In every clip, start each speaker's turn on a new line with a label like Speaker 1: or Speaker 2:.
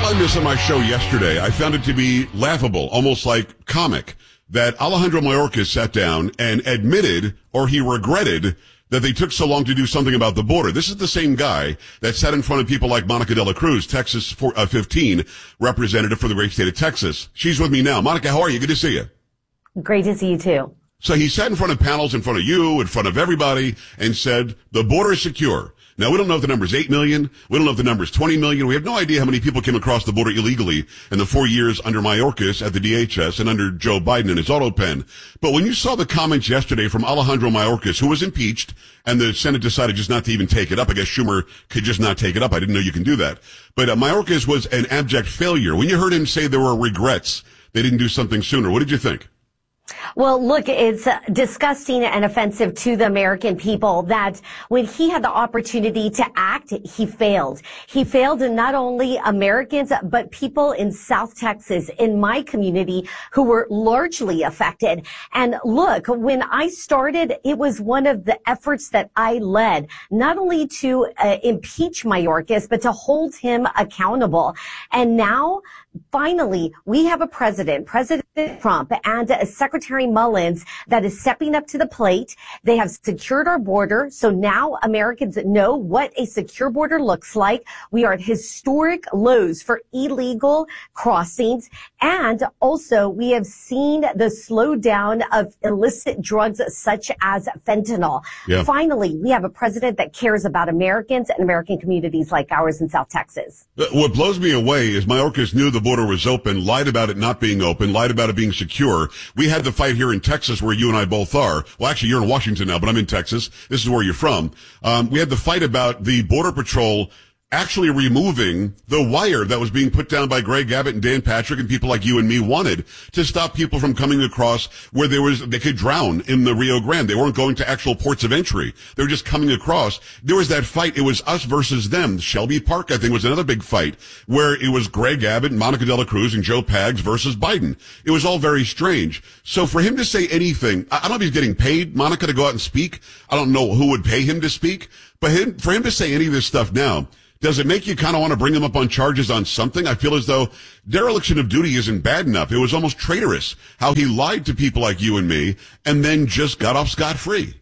Speaker 1: about this on my show yesterday. I found it to be laughable, almost like comic, that Alejandro Mayorkas sat down and admitted, or he regretted, that they took so long to do something about the border. This is the same guy that sat in front of people like Monica De La Cruz, Texas 15 representative for the great state of Texas. She's with me now. Monica, how are you? Good to see you.
Speaker 2: Great to see you too.
Speaker 1: So he sat in front of panels, in front of you, in front of everybody, and said, the border is secure. Now, we don't know if the number is 8 million. We don't know if the number is 20 million. We have no idea how many people came across the border illegally in the 4 years under Mayorkas at the DHS and under Joe Biden and his auto pen. But when you saw the comments yesterday from Alejandro Mayorkas, who was impeached, and the Senate decided just not to even take it up. I guess Schumer could just not take it up. I didn't know you can do that. But Mayorkas was an abject failure. When you heard him say there were regrets, they didn't do something sooner, what did you think?
Speaker 2: Well, look, it's disgusting and offensive to the American people that when he had the opportunity to act, he failed. He failed in not only Americans, but people in South Texas, in my community, who were largely affected. And look, when I started, it was one of the efforts that I led, not only to impeach Mayorkas, but to hold him accountable. And now, finally, we have a President Trump, and Secretary Mullins that is stepping up to the plate. They have secured our border. So now Americans know what a secure border looks like. We are at historic lows for illegal crossings. And also we have seen the slowdown of illicit drugs such as fentanyl. Yeah. Finally, we have a president that cares about Americans and American communities like ours in South Texas.
Speaker 1: What blows me away is Mayorkas knew the border was open, lied about it not being open, lied about it being secure. We had the fight here in Texas where you and I both are. Well, actually, you're in Washington now, but I'm in Texas. This is where you're from. We had the fight about the Border Patrol actually removing the wire that was being put down by Greg Abbott and Dan Patrick and people like you and me wanted to stop people from coming across where they could drown in the Rio Grande. They weren't going to actual ports of entry. They were just coming across. There was that fight. It was us versus them. Shelby Park, I think, was another big fight where it was Greg Abbott and Monica De La Cruz and Joe Pags versus Biden. It was all very strange. So for him to say anything, I don't know if he's getting paid, Monica, to go out and speak. I don't know who would pay him to speak, but for him to say any of this stuff now, does it make you kind of want to bring him up on charges on something? I feel as though dereliction of duty isn't bad enough. It was almost traitorous how he lied to people like you and me and then just got off scot-free.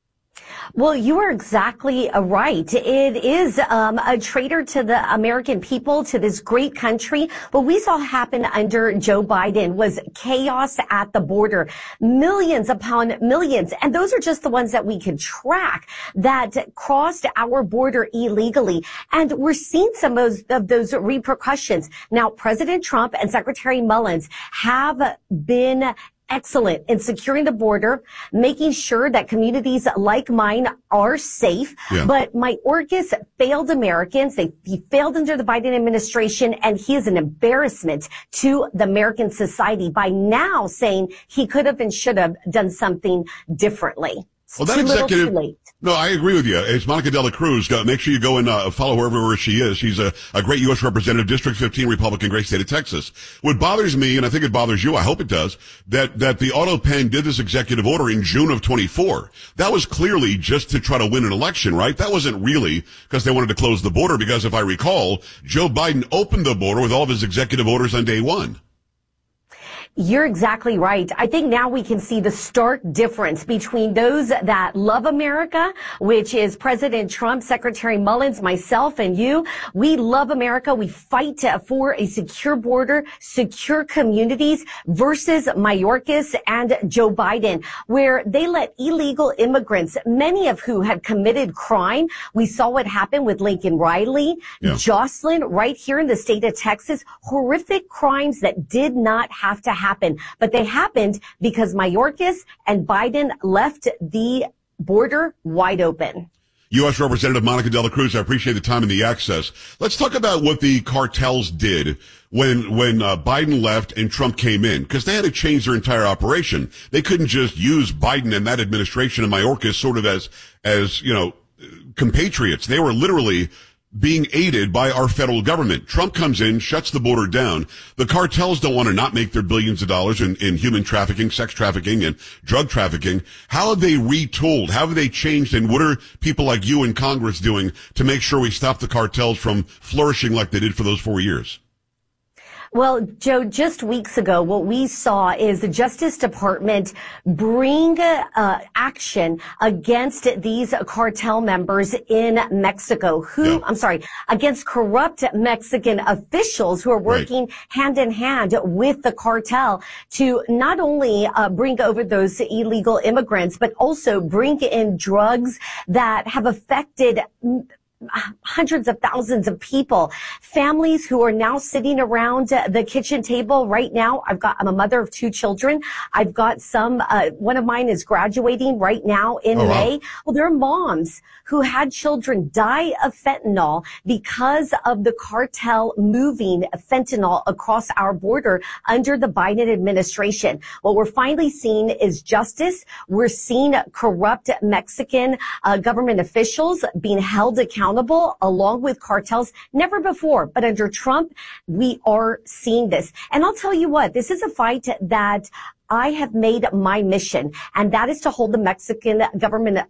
Speaker 2: Well, you are exactly right. It is a traitor to the American people, to this great country. What we saw happen under Joe Biden was chaos at the border. Millions upon millions. And those are just the ones that we could track that crossed our border illegally. And we're seeing some of those repercussions. Now, President Trump and Secretary Mullins have been excellent in securing the border, making sure that communities like mine are safe. Yeah. But Mayorkas failed Americans. He failed under the Biden administration, and he is an embarrassment to the American society by now saying he could have and should have done something differently.
Speaker 1: Well, that executive, no, I agree with you. It's Monica De La Cruz. Make sure you go and follow her wherever she is. She's a great U.S. representative, District 15 Republican, great state of Texas. What bothers me, and I think it bothers you, I hope it does, that the auto pen did this executive order in June of 24. That was clearly just to try to win an election, right? That wasn't really because they wanted to close the border, because if I recall, Joe Biden opened the border with all of his executive orders on day one.
Speaker 2: You're exactly right. I think now we can see the stark difference between those that love America, which is President Trump, Secretary Mullins, myself, and you. We love America. We fight for a secure border, secure communities, versus Mayorkas and Joe Biden, where they let illegal immigrants, many of who had committed crime. We saw what happened with Lincoln Riley, Jocelyn, right here in the state of Texas. Horrific crimes that did not have to happen. But they happened because Mayorkas and Biden left the border wide open.
Speaker 1: U.S. Representative Monica De La Cruz, I appreciate the time and the access. Let's talk about what the cartels did when Biden left and Trump came in, because they had to change their entire operation. They couldn't just use Biden and that administration and Mayorkas sort of as compatriots. They were literally being aided by our federal government. Trump comes in, shuts the border down. The cartels don't want to not make their billions of dollars in human trafficking, sex trafficking, and drug trafficking. How have they retooled? How have they changed? And what are people like you in Congress doing to make sure we stop the cartels from flourishing like they did for those 4 years?
Speaker 2: Well, Joe, just weeks ago, what we saw is the Justice Department bring action against these cartel members in Mexico against corrupt Mexican officials who are working hand in hand with the cartel to not only bring over those illegal immigrants, but also bring in drugs that have affected hundreds of thousands of people, families who are now sitting around the kitchen table right now. I'm a mother of 2 children. I've got one of mine is graduating right now in May. Wow. Well, there are moms who had children die of fentanyl because of the cartel moving fentanyl across our border under the Biden administration. What we're finally seeing is justice. We're seeing corrupt Mexican government officials being held accountable along with cartels. Never before, but under Trump, we are seeing this. And I'll tell you what, this is a fight that I have made my mission, and that is to hold the Mexican government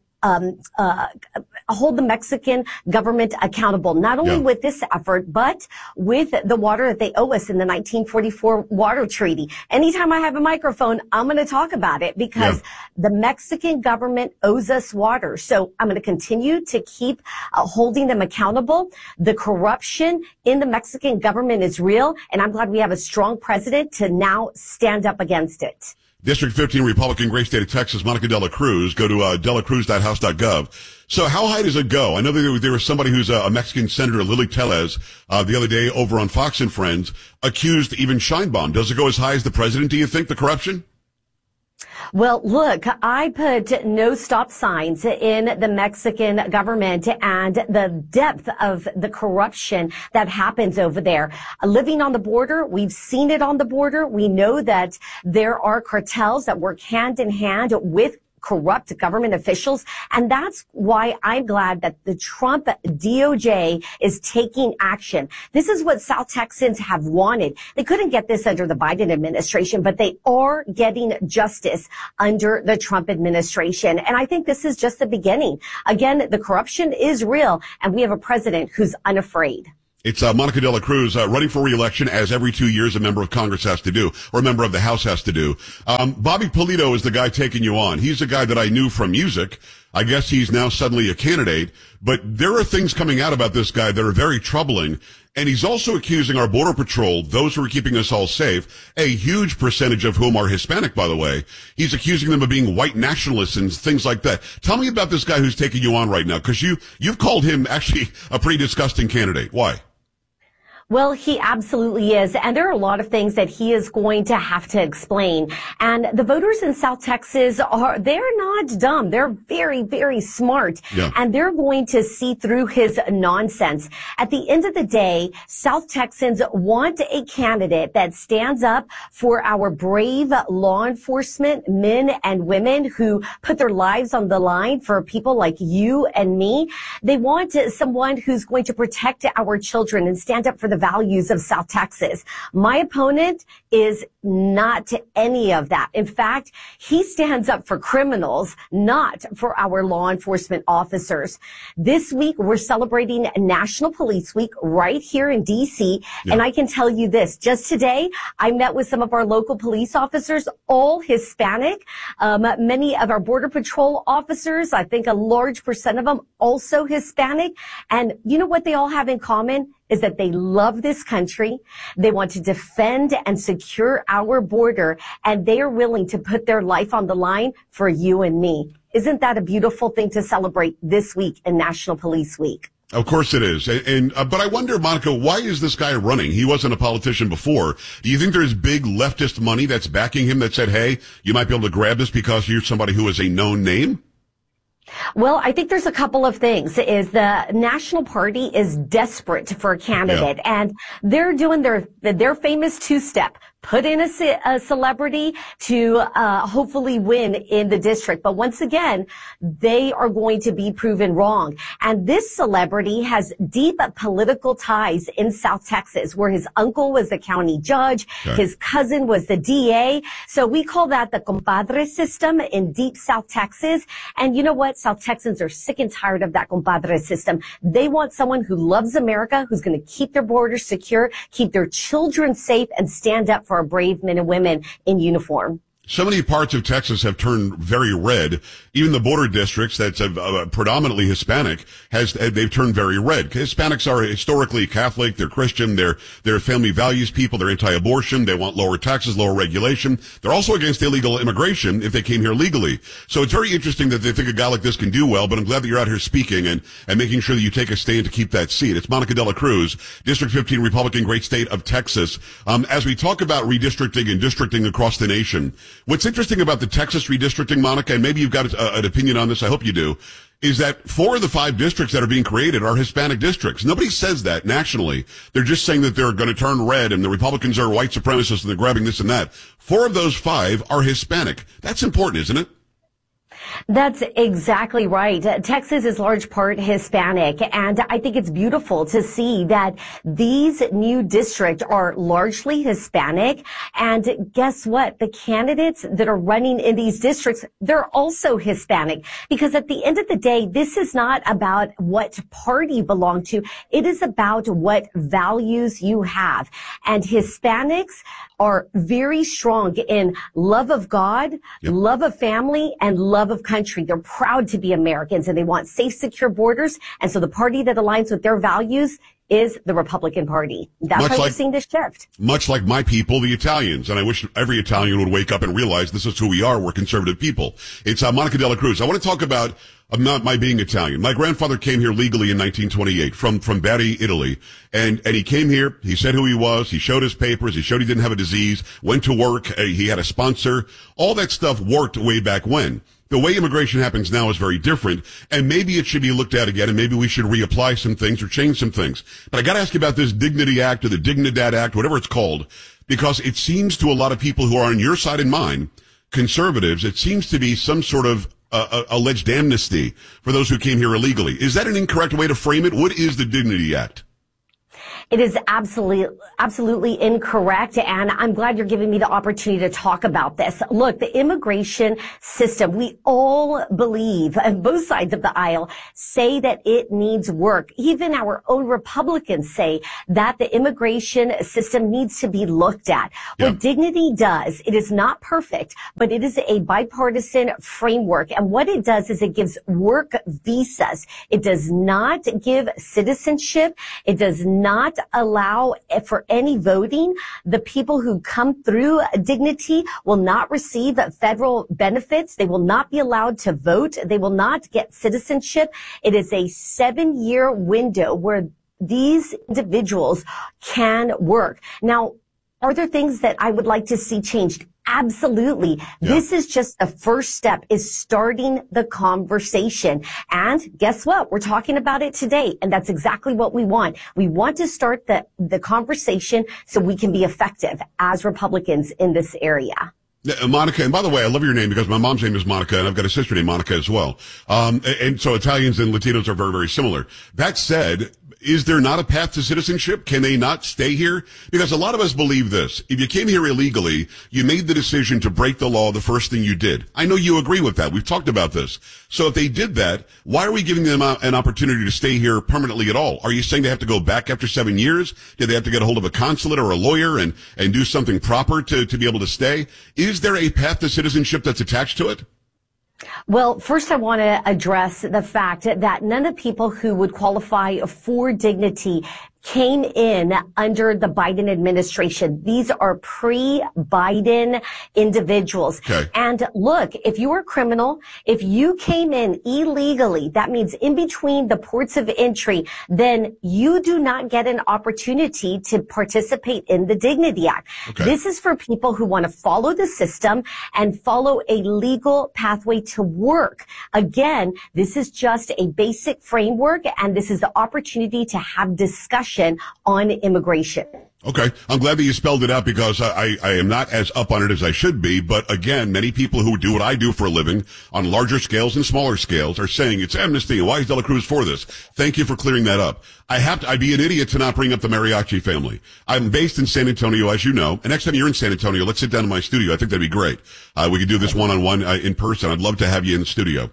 Speaker 2: accountable, not only with this effort, but with the water that they owe us in the 1944 water treaty. Anytime I have a microphone, I'm going to talk about it because the Mexican government owes us water. So I'm going to continue to keep holding them accountable. The corruption in the Mexican government is real, and I'm glad we have a strong president to now stand up against it.
Speaker 1: District 15 Republican, great state of Texas, Monica De La Cruz. Go to delacruz.house.gov. So how high does it go? I know that there was somebody who's a Mexican senator, Lily Tellez, the other day over on Fox and Friends, accused even Sheinbaum. Does it go as high as the president, do you think, the corruption?
Speaker 2: Well, look, I put no stop signs in the Mexican government and the depth of the corruption that happens over there. Living on the border, we've seen it on the border. We know that there are cartels that work hand in hand with corrupt government officials. And that's why I'm glad that the Trump DOJ is taking action. This is what South Texans have wanted. They couldn't get this under the Biden administration, but they are getting justice under the Trump administration. And I think this is just the beginning. Again, the corruption is real, and we have a president who's unafraid.
Speaker 1: It's Monica De La Cruz running for re-election, as every 2 years a member of Congress has to do, or a member of the House has to do. Bobby Polito is the guy taking you on. He's a guy that I knew from music. I guess he's now suddenly a candidate. But there are things coming out about this guy that are very troubling. And he's also accusing our Border Patrol, those who are keeping us all safe, a huge percentage of whom are Hispanic, by the way. He's accusing them of being white nationalists and things like that. Tell me about this guy who's taking you on right now, because you've called him actually a pretty disgusting candidate. Why?
Speaker 2: Well, he absolutely is. And there are a lot of things that he is going to have to explain. And the voters in South Texas they're not dumb. They're very, very smart. Yeah. And they're going to see through his nonsense. At the end of the day, South Texans want a candidate that stands up for our brave law enforcement men and women who put their lives on the line for people like you and me. They want someone who's going to protect our children and stand up for the values of South Texas. My opponent is not any of that. In fact, he stands up for criminals, not for our law enforcement officers. This week, we're celebrating National Police Week right here in D.C. Yeah. And I can tell you this, just today, I met with some of our local police officers, all Hispanic. Many of our Border Patrol officers, I think a large percent of them, also Hispanic. And you know what they all have in common? Is that they love this country. They want to defend and secure our border, and they are willing to put their life on the line for you and me. Isn't that a beautiful thing to celebrate this week in National Police Week?
Speaker 1: Of course it is. But I wonder, Monica, why is this guy running? He wasn't a politician before. Do you think there's big leftist money that's backing him that said, hey, you might be able to grab this because you're somebody who is a known name?
Speaker 2: Well, I think there's a couple of things. Is the National Party is desperate for a candidate, and they're doing their famous two-step. put in a celebrity to hopefully win in the district. But once again, they are going to be proven wrong. And this celebrity has deep political ties in South Texas, where his uncle was the county judge, his cousin was the DA. So we call that the compadre system in deep South Texas. And you know what? South Texans are sick and tired of that compadre system. They want someone who loves America, who's going to keep their borders secure, keep their children safe, and stand up for our brave men and women in uniform.
Speaker 1: So many parts of Texas have turned very red. Even the border districts that's predominantly Hispanic they've turned very red. Hispanics are historically Catholic, they're Christian, they're family values people, they're anti-abortion, they want lower taxes, lower regulation. They're also against illegal immigration if they came here legally. So it's very interesting that they think a guy like this can do well, but I'm glad that you're out here speaking and making sure that you take a stand to keep that seat. It's Monica De La Cruz, District 15 Republican, great state of Texas. As we talk about redistricting and districting across the nation, what's interesting about the Texas redistricting, Monica, and maybe you've got an opinion on this, I hope you do, is that 4 of the 5 districts that are being created are Hispanic districts. Nobody says that nationally. They're just saying that they're going to turn red and the Republicans are white supremacists and they're grabbing this and that. 4 of those 5 are Hispanic. That's important, isn't it?
Speaker 2: That's exactly right. Texas is large part Hispanic, and I think it's beautiful to see that these new districts are largely Hispanic. And guess what? The candidates that are running in these districts, they're also Hispanic. Because at the end of the day, this is not about what party you belong to. It is about what values you have. And Hispanics are very strong in love of God, love of family, and love of country. They're proud to be Americans and they want safe, secure borders. And so the party that aligns with their values is the Republican Party. That's why we're seeing this shift.
Speaker 1: Much like my people, the Italians. And I wish every Italian would wake up and realize this is who we are. We're conservative people. It's Monica De La Cruz. I want to talk about not my being Italian. My grandfather came here legally in 1928 from Bari, Italy. And he came here. He said who he was. He showed his papers. He showed he didn't have a disease, went to work. He had a sponsor. All that stuff worked way back when. The way immigration happens now is very different, and maybe it should be looked at again, and maybe we should reapply some things or change some things. But I gotta ask you about this Dignity Act or the Dignidad Act, whatever it's called, because it seems to a lot of people who are on your side and mine, conservatives, it seems to be some sort of alleged amnesty for those who came here illegally. Is that an incorrect way to frame it? What is the Dignity Act?
Speaker 2: It is absolutely incorrect, and I'm glad you're giving me the opportunity to talk about this. Look, the immigration system, we all believe, and both sides of the aisle say that it needs work. Even our own Republicans say that the immigration system needs to be looked at. What Dignity does, it is not perfect, but it is a bipartisan framework, and what it does is it gives work visas. It does not give citizenship. It does not allow for any voting. The people who come through Dignity will not receive federal benefits. They will not be allowed to vote. They will not get citizenship. It is a 7-year window where these individuals can work. Now, are there things that I would like to see changed? Absolutely. Yeah. This is just the first step, is starting the conversation. And guess what? We're talking about it today. And that's exactly what we want. We want to start the conversation so we can be effective as Republicans in this area.
Speaker 1: Monica, and by the way, I love your name because my mom's name is Monica and I've got a sister named Monica as well. And so Italians and Latinos are very, very similar. That said, is there not a path to citizenship? Can they not stay here? Because a lot of us believe this. If you came here illegally, you made the decision to break the law the first thing you did. I know you agree with that. We've talked about this. So if they did that, why are we giving them an opportunity to stay here permanently at all? Are you saying they have to go back after 7 years? Do they have to get a hold of a consulate or a lawyer and do something proper to be able to stay? Is there a path to citizenship that's attached to it?
Speaker 2: Well, first I want to address the fact that none of the people who would qualify for Dignity came in under the Biden administration. These are pre-Biden individuals. Okay. And look, if you were a criminal, if you came in illegally, that means in between the ports of entry, then you do not get an opportunity to participate in the Dignity Act. Okay. This is for people who want to follow the system and follow a legal pathway to work. Again, this is just a basic framework, and this is the opportunity to have discussion on immigration.
Speaker 1: Okay. I'm glad that you spelled it out because I am not as up on it as I should be. But again, many people who do what I do for a living on larger scales and smaller scales are saying it's amnesty. Why is De La Cruz for this? Thank you for clearing that up. I'd be an idiot to not bring up the Mariachi family. I'm based in San Antonio, as you know. And next time you're in San Antonio, let's sit down in my studio. I think that'd be great. We could do this one-on-one in person. I'd love to have you in the studio.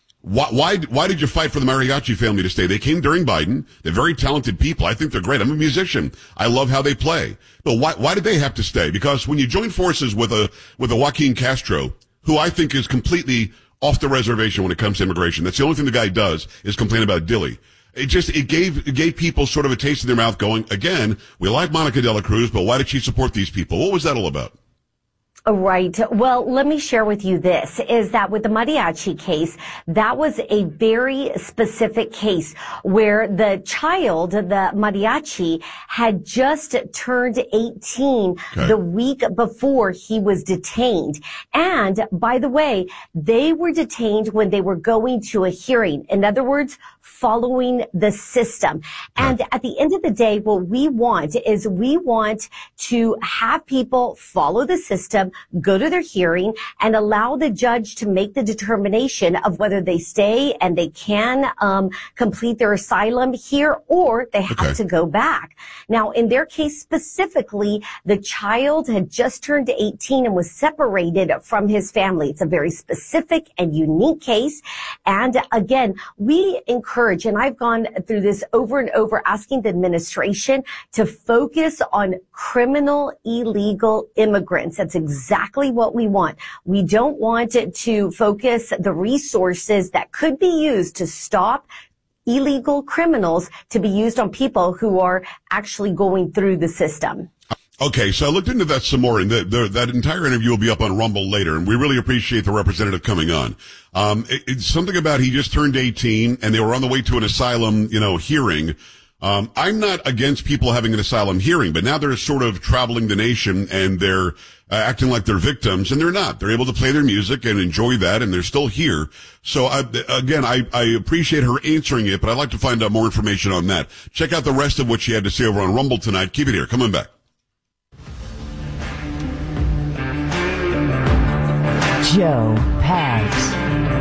Speaker 1: Why did you fight for the Mariachi family to stay? They came during Biden. They're very talented people. I think they're great. I'm a musician. I love how they play. But why did they have to stay? Because when you join forces with a Joaquin Castro, who I think is completely off the reservation when it comes to immigration, that's the only thing the guy does is complain about Dilley. It gave people sort of a taste in their mouth going, again, we like Monica De La Cruz, but why did she support these people? What was that all about?
Speaker 2: Right. Well, let me share with you this, is that with the mariachi case, that was a very specific case where the child, the mariachi, had just turned 18 the week before he was detained. And by the way, they were detained when they were going to a hearing. In other words, following the system. And at the end of the day, what we want is we want to have people follow the system, go to their hearing, and allow the judge to make the determination of whether they stay and they can complete their asylum here or they have to go back. Now, in their case specifically, the child had just turned 18 and was separated from his family. It's a very specific and unique case. And again, we encourage, and I've gone through this over and over, asking the administration to focus on criminal illegal immigrants. That's exactly what we want. We don't want it to focus the resources that could be used to stop illegal criminals to be used on people who are actually going through the system.
Speaker 1: Okay, so I looked into that some more, and that entire interview will be up on Rumble later, and we really appreciate the representative coming on. It's something about he just turned 18, and they were on the way to an asylum, hearing. I'm not against people having an asylum hearing, but now they're sort of traveling the nation, and they're acting like they're victims, and they're not. They're able to play their music and enjoy that, and they're still here. So, I appreciate her answering it, but I'd like to find out more information on that. Check out the rest of what she had to say over on Rumble tonight. Keep it here. Coming back.
Speaker 3: Joe Pags.